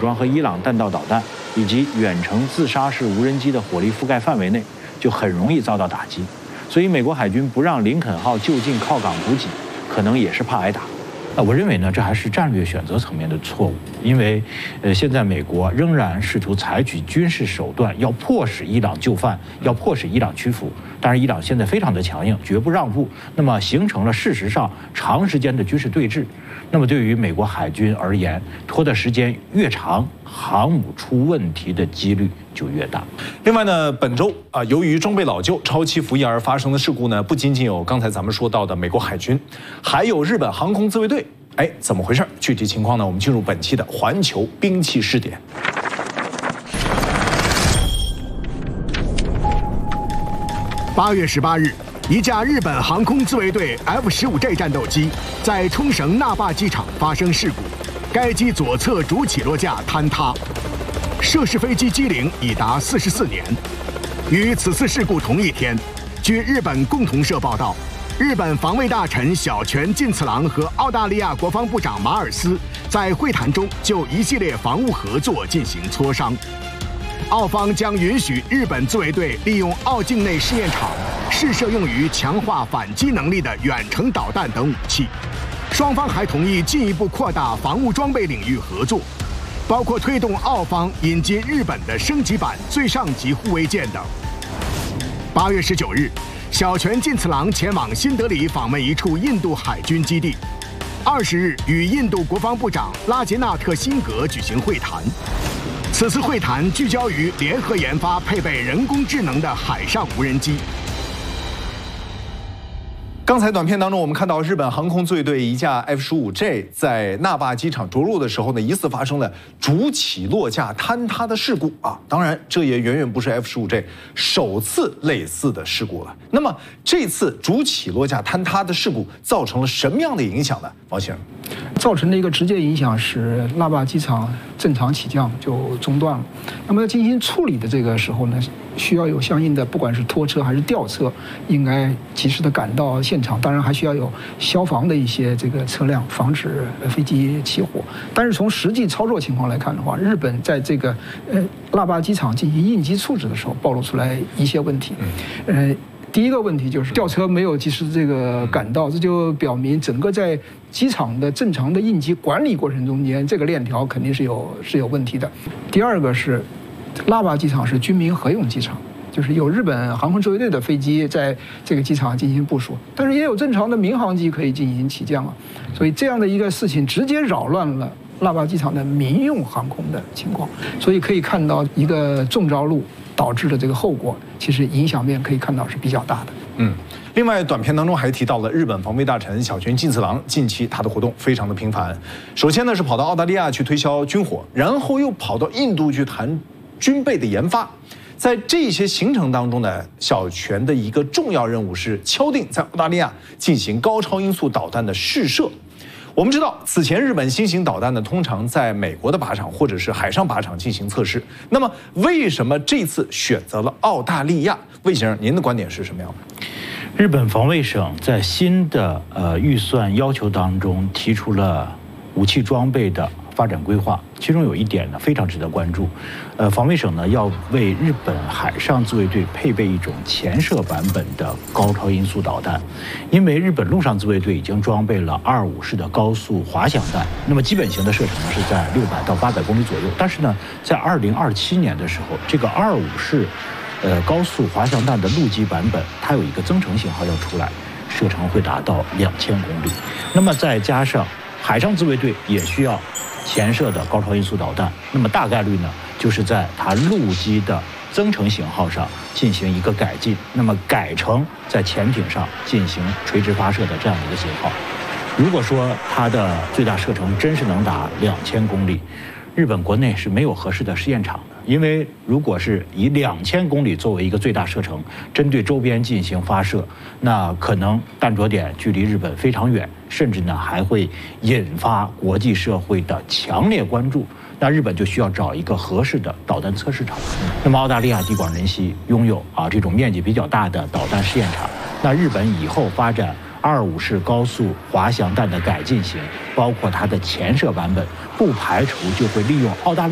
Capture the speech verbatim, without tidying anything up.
装和伊朗弹道导弹以及远程自杀式无人机的火力覆盖范围内，就很容易遭到打击。所以，美国海军不让林肯号就近靠港补给，可能也是怕挨打。啊，我认为呢，这还是战略选择层面的错误，因为，呃，现在美国仍然试图采取军事手段，要迫使伊朗就范，要迫使伊朗屈服。当然，伊朗现在非常的强硬，绝不让步，那么形成了事实上长时间的军事对峙。那么对于美国海军而言，拖的时间越长，航母出问题的几率就越大。 另外呢，本周啊，由于装备老旧、超期服役而发生的事故呢，不仅仅有刚才咱们说到的美国海军，还有日本航空自卫队。哎，怎么回事？具体情况呢？我们进入本期的环球兵器试点。 八月十八日，一架日本航空自卫队 F 十五 J 战斗机在冲绳那霸机场发生事故，该机左侧主起落架坍塌，涉事飞机机龄已达四十四年。与此次事故同一天，据日本共同社报道，日本防卫大臣小泉进次郎和澳大利亚国防部长马尔斯在会谈中就一系列防务合作进行磋商。澳方将允许日本自卫队利用澳境内试验场试射用于强化反击能力的远程导弹等武器。双方还同意进一步扩大防务装备领域合作，包括推动澳方引进日本的升级版最上级护卫舰等。八月十九日，小泉进次郎前往新德里访问一处印度海军基地，二十日与印度国防部长拉杰纳特辛格举行会谈。此次会谈聚焦于联合研发配备人工智能的海上无人机。 刚才短片当中，我们看到日本航空自卫队一架 F 十五 J 在那霸机场着陆的时候呢，疑似发生了主起落架坍塌的事故啊。当然，这也远远不是 F 十五 J 首次类似的事故了。那么，这次主起落架坍塌的事故造成了什么样的影响呢？王先生， 造成的一个直接影响是那霸机场正常起降就中断了。那么要进行处理的这个时候呢，需要有相应的不管是拖车还是吊车，应该及时的赶到现场。当然还需要有消防的一些这个车辆，防止飞机起火。但是从实际操作情况来看的话，日本在这个呃那霸机场进行应急处置的时候，暴露出来一些问题。呃，第一个问题就是吊车没有及时这个赶到，这就表明整个在机场的正常的应急管理过程中间，这个链条肯定是有是有问题的。第二个是，那霸机场是军民合用机场。就是有日本航空自卫队的飞机在这个机场进行部署，但是也有正常的民航机可以进行起降啊，所以这样的一个事情直接扰乱了那霸机场的民用航空的情况，所以可以看到一个中着陆导致的这个后果，其实影响面可以看到是比较大的。 嗯，另外短片当中还提到了日本防卫大臣小泉进次郎近期他的活动非常的频繁，首先呢是跑到澳大利亚去推销军火，然后又跑到印度去谈军备的研发。在这些行程当中呢，小泉的一个重要任务是敲定在澳大利亚进行高超音速导弹的试射。我们知道，此前日本新型导弹呢，通常在美国的靶场或者是海上靶场进行测试。那么，为什么这次选择了澳大利亚？魏先生，您的观点是什么样的？ 日本防卫省在新的呃预算要求当中提出了武器装备的发展规划，其中有一点呢非常值得关注，呃，防卫省呢要为日本海上自卫队配备一种潜射版本的高超音速导弹，因为日本陆上自卫队已经装备了二五式的高速滑翔弹，那么基本型的射程是在六百到八百公里左右，但是呢，在二零二七年的时候，这个二五式呃高速滑翔弹的陆基版本，它有一个增程型号要出来，射程会达到两千公里，那么再加上海上自卫队也需要潜射的高超音速导弹，那么大概率呢，就是在它陆基的增程型号上进行一个改进，那么改成在潜艇上进行垂直发射的这样一个型号。如果说它的最大射程真是能达两千公里，日本国内是没有合适的试验场的，因为如果是以两千公里作为一个最大射程，针对周边进行发射，那可能弹着点距离日本非常远，甚至呢还会引发国际社会的强烈关注。那日本就需要找一个合适的导弹测试场。那么澳大利亚地广人稀，拥有啊这种面积比较大的导弹试验场。那日本以后发展二五式高速滑翔弹的改进型，包括它的潜射版本，不排除就会利用澳大利亚